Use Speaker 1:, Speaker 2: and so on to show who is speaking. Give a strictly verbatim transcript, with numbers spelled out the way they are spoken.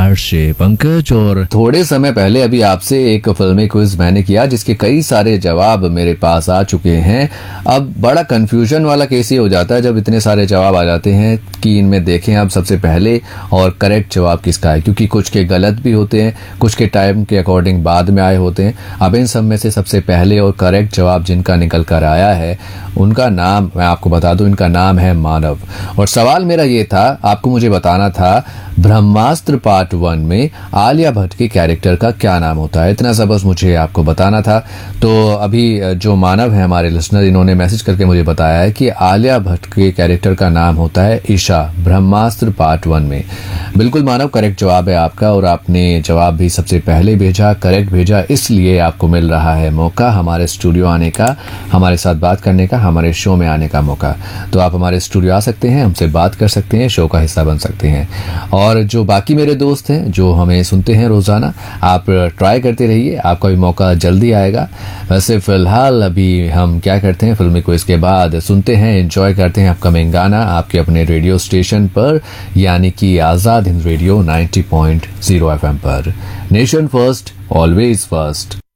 Speaker 1: RJ Pankaj. और
Speaker 2: थोड़े समय पहले अभी आपसे एक फिल्मी क्विज मैंने किया जिसके कई सारे जवाब मेरे पास आ चुके हैं। अब बड़ा कंफ्यूजन वाला केस ये हो जाता है जब इतने सारे जवाब आ जाते हैं कि इनमें देखें अब सबसे पहले और करेक्ट जवाब किसका है, क्योंकि कुछ के गलत भी होते हैं, कुछ के टाइम के अकॉर्डिंग बाद में आए होते हैं। अब इन सब में से सबसे पहले और करेक्ट जवाब जिनका निकल कर आया है उनका नाम मैं आपको बता दूं, इनका नाम है मानव। और सवाल मेरा ये था, आपको मुझे बताना था ब्रह्मास्त्र पार्ट वन में आलिया भट्ट के कैरेक्टर का क्या नाम होता है। इतना सा बस मुझे आपको बताना था। तो अभी जो मानव है हमारे लिसनर, इन्होंने मैसेज करके मुझे बताया है कि आलिया भट्ट के कैरेक्टर का नाम होता है ईशा ब्रह्मास्त्र पार्ट वन में। बिल्कुल मानव, करेक्ट जवाब है आपका और आपने जवाब भी सबसे पहले भेजा, करेक्ट भेजा, इसलिए आपको मिल रहा है मौका हमारे स्टूडियो आने का, हमारे साथ बात करने का, हमारे शो में आने का मौका। तो आप हमारे स्टूडियो आ सकते हैं, हमसे बात कर सकते हैं, शो का हिस्सा बन सकते हैं। और जो बाकी मेरे दोस्त हैं जो हमें सुनते हैं रोजाना, आप ट्राई करते रहिए, आपका भी मौका जल्दी आएगा। वैसे फिलहाल अभी हम क्या करते हैं, फिल्मी क्विज के बाद सुनते हैं, एंजॉय करते हैं अपकमिंग गाना आपके अपने रेडियो स्टेशन पर, यानी कि Azad Hind radio ninety point zero FM पर। Nation first, always first.